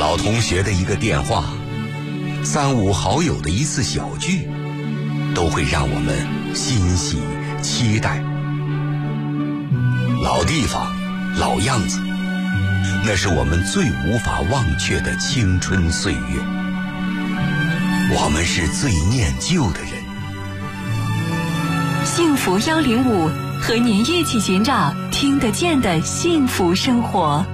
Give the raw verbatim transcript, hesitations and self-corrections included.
老同学的一个电话，三五好友的一次小聚，都会让我们欣喜期待。老地方，老样子，那是我们最无法忘却的青春岁月。我们是最念旧的人。 幸福幺零五，和您一起寻找听得见的幸福生活。